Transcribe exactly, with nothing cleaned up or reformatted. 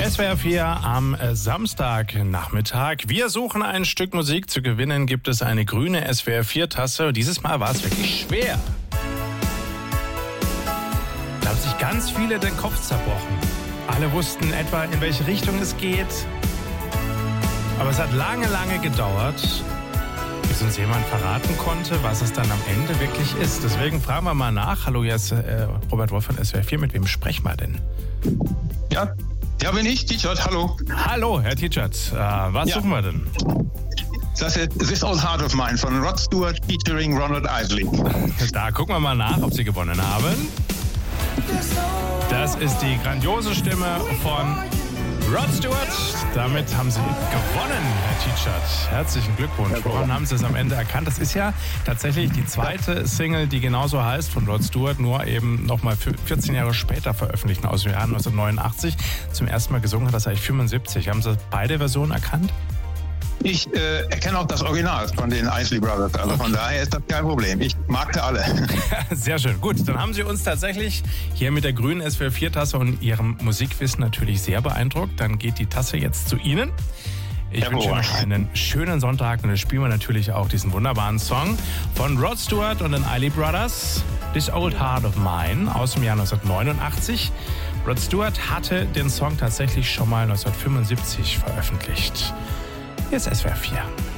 S W R vier am Samstagnachmittag. Wir suchen ein Stück Musik. Zu gewinnen gibt es eine grüne S W R vier Tasse. Dieses Mal war es wirklich schwer. Da haben sich ganz viele den Kopf zerbrochen. Alle wussten etwa, in welche Richtung es geht. Aber es hat lange, lange gedauert, bis uns jemand verraten konnte, was es dann am Ende wirklich ist. Deswegen fragen wir mal nach. Hallo, hier ist äh, Robert Wolf von S W R vier. Mit wem sprechen wir denn? Ja, ja bin ich, T-Shirt, hallo. Hallo, Herr T-Shirt. Äh, was ja. suchen wir denn? Das ist This Old Heart of Mine von Rod Stewart featuring Ronald Isley. Da gucken wir mal nach, ob Sie gewonnen haben. Das ist die grandiose Stimme von Rod Stewart. Damit haben Sie gewonnen, Herr T-Shirt. Herzlichen Glückwunsch. Woran haben Sie es am Ende erkannt? Das ist ja tatsächlich die zweite Single, die genauso heißt von Rod Stewart, nur eben nochmal vierzehn Jahre später veröffentlicht, aus dem Jahr neunzehnhundertneunundachtzig. Zum ersten Mal gesungen hat das eigentlich fünfundsiebzig. Haben Sie beide Versionen erkannt? Ich äh, erkenne auch das Original von den Isley Brothers, also von daher ist das kein Problem. Ich mag sie alle. Sehr schön. Gut, dann haben Sie uns tatsächlich hier mit der grünen S W R vier Tasse und Ihrem Musikwissen natürlich sehr beeindruckt. Dann geht die Tasse jetzt zu Ihnen. Ich ja, wünsche noch einen schönen Sonntag und dann spielen wir natürlich auch diesen wunderbaren Song von Rod Stewart und den Isley Brothers, This Old Heart of Mine aus dem Jahr neunzehnhundertneunundachtzig. Rod Stewart hatte den Song tatsächlich schon mal neunzehnhundertfünfundsiebzig veröffentlicht. Hier ist S W R vier.